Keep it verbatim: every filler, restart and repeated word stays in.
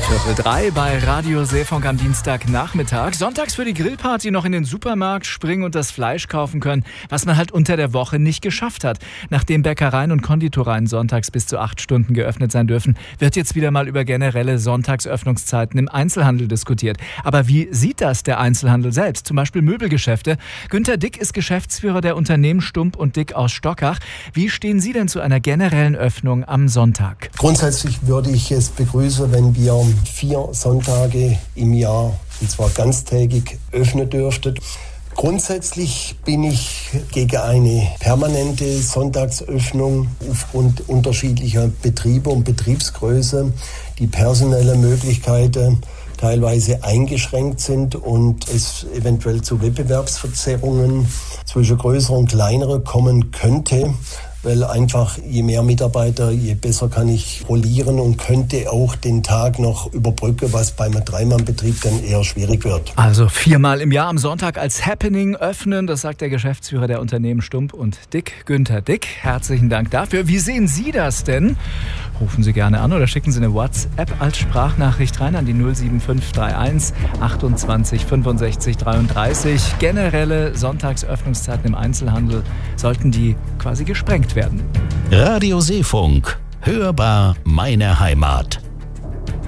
Viertel drei bei Radio Seefunk am Dienstagnachmittag. Sonntags für die Grillparty noch in den Supermarkt springen und das Fleisch kaufen können, was man halt unter der Woche nicht geschafft hat. Nachdem Bäckereien und Konditoreien sonntags bis zu acht Stunden geöffnet sein dürfen, wird jetzt wieder mal über generelle Sonntagsöffnungszeiten im Einzelhandel diskutiert. Aber wie sieht das der Einzelhandel selbst? Zum Beispiel Möbelgeschäfte. Günter Dick ist Geschäftsführer der Unternehmen Stump und Dick aus Stockach. Wie stehen Sie denn zu einer generellen Öffnung am Sonntag? Grundsätzlich würde ich es begrüßen, wenn wir vier Sonntage im Jahr, und zwar ganztägig, öffnen dürften. Grundsätzlich bin ich gegen eine permanente Sonntagsöffnung aufgrund unterschiedlicher Betriebe und Betriebsgröße, die personellen Möglichkeiten teilweise eingeschränkt sind und es eventuell zu Wettbewerbsverzerrungen zwischen größeren und kleineren kommen könnte. Weil einfach je mehr Mitarbeiter, je besser kann ich rollieren und könnte auch den Tag noch überbrücken, was bei einem Dreimann-Betrieb dann eher schwierig wird. Also viermal im Jahr am Sonntag als Happening öffnen, das sagt der Geschäftsführer der Unternehmen Stump und Dick, Günter Dick. Herzlichen Dank dafür. Wie sehen Sie das denn? Rufen Sie gerne an oder schicken Sie eine WhatsApp als Sprachnachricht rein an die null sieben fünf drei eins achtundzwanzig fünfundsechzig dreiunddreißig. Generelle Sonntagsöffnungszeiten im Einzelhandel sollten die quasi gesprengt werden. Radio Seefunk. Hörbar meine Heimat.